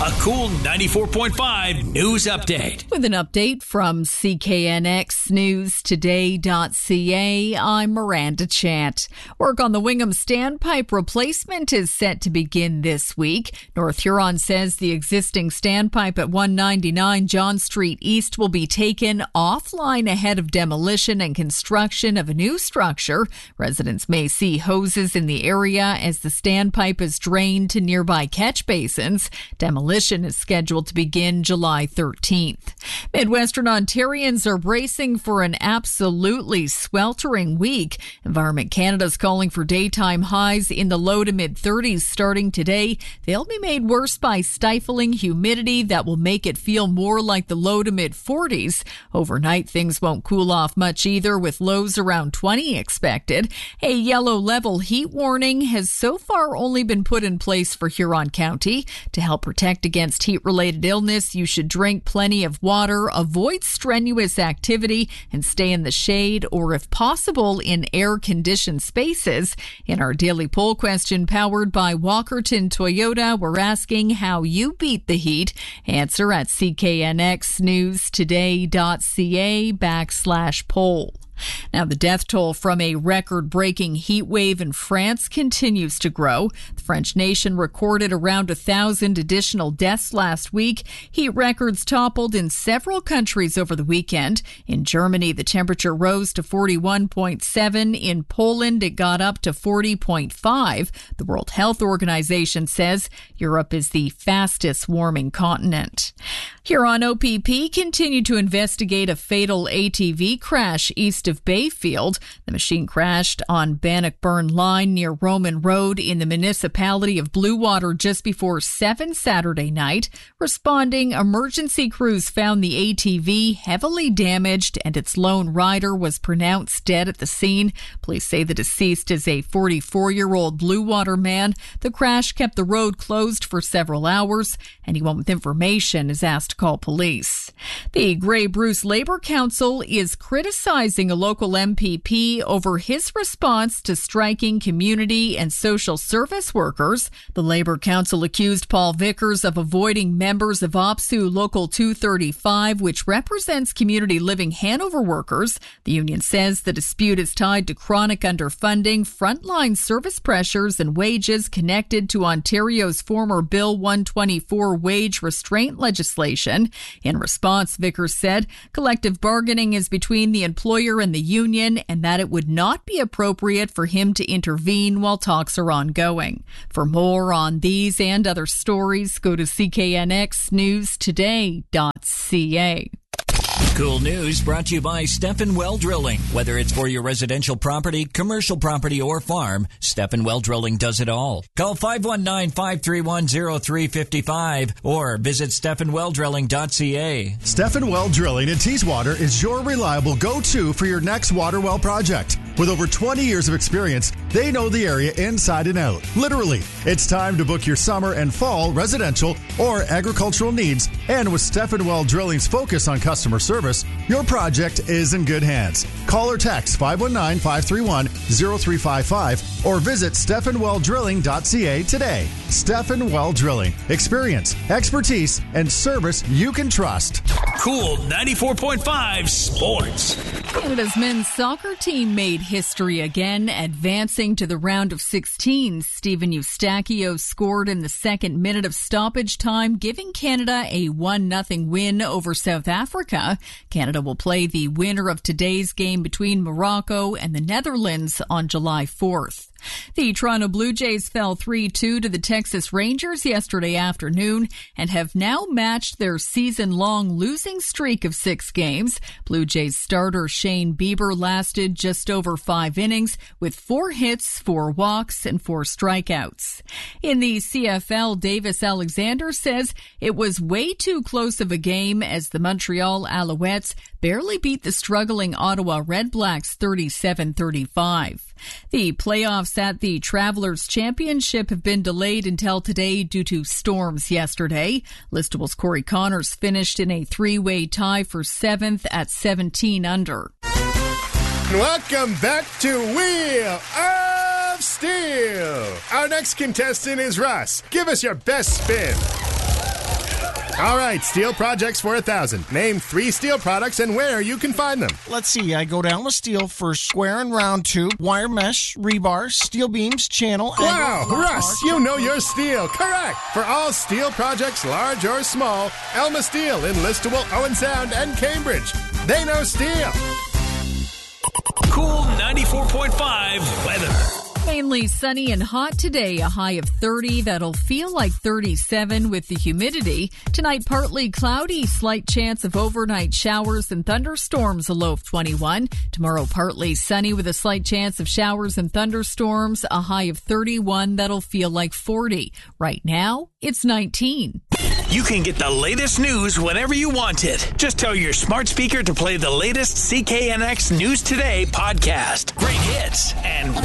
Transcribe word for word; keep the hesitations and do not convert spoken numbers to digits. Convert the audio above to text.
A Cool ninety-four point five news update. With an update from C K N X News Today dot C A, I'm Miranda Chant. Work on the Wingham standpipe replacement is set to begin this week. North Huron says the existing standpipe at one ninety-nine John Street East will be taken offline ahead of demolition and construction of a new structure. Residents may see hoses in the area as the standpipe is drained to nearby catch basins. Demolition is scheduled to begin July thirteenth. Midwestern Ontarians are bracing for an absolutely sweltering week. Environment Canada is calling for daytime highs in the low to mid thirties starting today. They'll be made worse by stifling humidity that will make it feel more like the low to mid forties. Overnight, things won't cool off much either, with lows around twenty expected. A yellow level heat warning has so far only been put in place for Huron County. To help protect against heat-related illness, you should drink plenty of water, avoid strenuous activity, and stay in the shade or, if possible, in air-conditioned spaces. In our daily poll question powered by Walkerton Toyota, we're asking how you beat the heat. Answer at C K N X News Today dot C A backslash poll. Now, the death toll from a record-breaking heat wave in France continues to grow. The French nation recorded around a thousand additional deaths last week. Heat records toppled in several countries over the weekend. In Germany, the temperature rose to forty-one point seven. In Poland, it got up to forty point five. The World Health Organization says Europe is the fastest warming continent. Here on O P P, continue to investigate a fatal A T V crash east of Bayfield. The machine crashed on Bannockburn Line near Roman Road in the municipality of Bluewater just before seven Saturday night. Responding emergency crews found the A T V heavily damaged and its lone rider was pronounced dead at the scene. Police say the deceased is a forty-four-year-old Bluewater man. The crash kept the road closed for several hours. Anyone with information is asked to call police. The Grey Bruce Labour Council is criticizing a local M P P over his response to striking community and social service workers. The Labour Council accused Paul Vickers of avoiding members of O P S U Local two thirty-five, which represents Community Living Hanover workers. The union says the dispute is tied to chronic underfunding, frontline service pressures, and wages connected to Ontario's former Bill one twenty-four wage restraint legislation. In response, Vickers said collective bargaining is between the employer and the union, and that it would not be appropriate for him to intervene while talks are ongoing. For more on these and other stories, go to C K N X News Today dot C A. Cool News brought to you by Stephen Well Drilling. Whether it's for your residential property, commercial property, or farm, Stephen Well Drilling does it all. Call five one nine, five three one, zero three five five or visit Stephen Well Drilling dot C A. Stephen Well Drilling in Teeswater is your reliable go-to for your next water well project. With over twenty years of experience, they know the area inside and out. Literally, it's time to book your summer and fall residential or agricultural needs. And with Stephen Well Drilling's focus on customer service, your project is in good hands. Call or text five one nine, five three one, zero three five five or visit Stephen Well Drilling dot C A today. Stephen Well Drilling. Experience, expertise, and service you can trust. Cool ninety-four point five Sports. Canada's men's soccer team made history again, advancing to the round of sixteen. Stephen Eustachio scored in the second minute of stoppage time, giving Canada a one nothing win over South Africa. Canada will play the winner of today's game between Morocco and the Netherlands on July fourth. The Toronto Blue Jays fell three two to the Texas Rangers yesterday afternoon and have now matched their season-long losing streak of six games. Blue Jays starter Shane Bieber lasted just over five innings with four hits, four walks, and four strikeouts. In the C F L, Davis Alexander says it was way too close of a game as the Montreal Alouettes barely beat the struggling Ottawa Redblacks thirty-seven thirty-five. The playoffs at the Travelers Championship have been delayed until today due to storms yesterday. Listable's Corey Connors finished in a three-way tie for seventh at seventeen under. Welcome back to Wheel of Steel. Our next contestant is Russ. Give us your best spin. All right, steel projects for a thousand. Name three steel products and where you can find them. Let's see. I go down with steel for square and round tube, wire mesh, rebar, steel beams, channel. Wow, Russ, you know your steel. Correct. For all steel projects, large or small, Elma Steel in Listowel, Owen Sound, and Cambridge. They know steel. Cool ninety-four point five weather. Mainly sunny and hot today, a high of thirty. That'll feel like thirty-seven with the humidity. Tonight, partly cloudy, slight chance of overnight showers and thunderstorms, a low of twenty-one. Tomorrow, partly sunny with a slight chance of showers and thunderstorms, a high of thirty-one. That'll feel like forty. Right now, it's nineteen. You can get the latest news whenever you want it. Just tell your smart speaker to play the latest C K N X News Today podcast. Great hits and